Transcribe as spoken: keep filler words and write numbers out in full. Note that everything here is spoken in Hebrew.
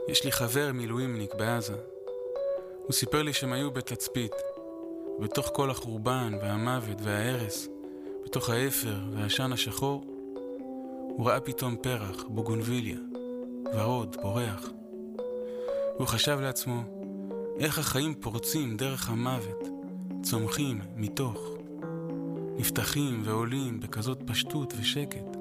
יש לי חבר מילואימניק בעזה. הוא סיפר לי שהם היו בתצפית. בתוך כל החורבן והמוות וההרס, בתוך האפר והעשן השחור, הוא ראה פתאום פרח, בוגונביליה, ורוד, פורח. הוא חשב לעצמו, איך החיים פורצים דרך המוות, צומחים מתוך, נפתחים ועולים בכזאת פשטות ושקט.